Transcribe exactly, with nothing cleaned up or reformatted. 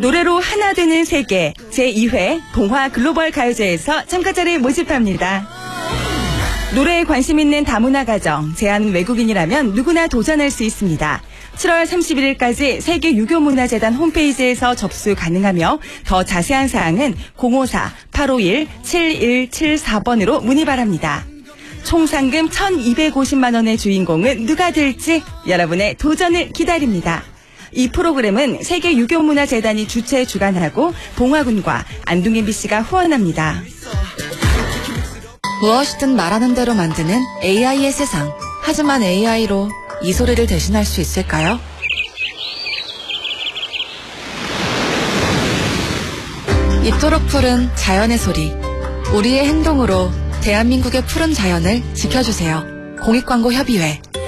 노래로 하나 되는 세계 제이 회 동화 글로벌 가요제에서 참가자를 모집합니다. 노래에 관심 있는 다문화 가정, 제한 외국인이라면 누구나 도전할 수 있습니다. 칠월 삼십일일까지 세계유교문화재단 홈페이지에서 접수 가능하며 더 자세한 사항은 공오사 팔오일 칠일칠사 번으로 문의 바랍니다. 총 상금 천이백오십만 원의 주인공은 누가 될지 여러분의 도전을 기다립니다. 이 프로그램은 세계유교문화재단이 주최 주관하고 봉화군과 안동 엠비씨가 후원합니다. 무엇이든 말하는 대로 만드는 에이아이의 세상. 하지만 에이아이로 이 소리를 대신할 수 있을까요? 이토록 푸른 자연의 소리. 우리의 행동으로 대한민국의 푸른 자연을 지켜주세요. 공익광고협의회.